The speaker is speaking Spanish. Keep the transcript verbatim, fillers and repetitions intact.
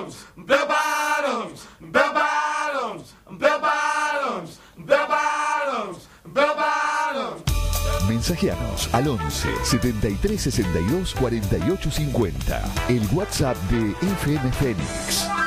bottoms, bell bottoms, bell bottoms, bell bottoms, bell bottoms, bell bottoms. Mensajeanos al once, setenta y tres, sesenta y dos, cuarenta y ocho cincuenta. El WhatsApp de F M Fénix.